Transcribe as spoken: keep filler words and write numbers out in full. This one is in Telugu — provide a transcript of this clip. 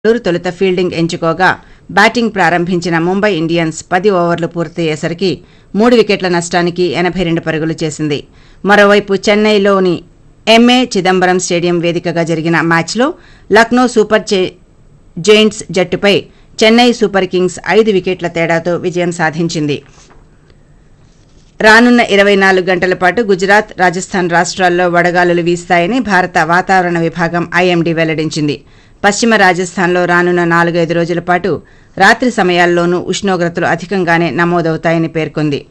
బెంగళూరు తొలుత ఫీల్డింగ్ ఎంచుకోగా బ్యాటింగ్ ప్రారంభించిన ముంబై ఇండియన్స్ పది ఓవర్లు పూర్తయ్యేసరికి మూడు వికెట్ల నష్టానికి ఎనభై రెండు పరుగులు చేసింది. మరోవైపు చెన్నైలోని ఎంఏ చిదంబరం స్టేడియం వేదికగా జరిగిన మ్యాచ్లో Lucknow super giants జట్టుపై Chennai super Kings ఐదు వికెట్ల తేడాతో విజయం సాధించింది. రానున్న ఇరవై నాలుగు గంటల పాటు గుజరాత్, రాజస్థాన్ రాష్ట్రాల్లో వడగాలులు వీస్తాయని భారత వాతావరణ విభాగం ఐఎండీ వెల్లడించింది. పశ్చిమ రాజస్థాన్లో రానున్న నాలుగైదు రోజుల పాటు రాత్రి సమయాల్లోనూ ఉష్ణోగ్రతలు అధికంగానే నమోదవుతాయని పేర్కొంది.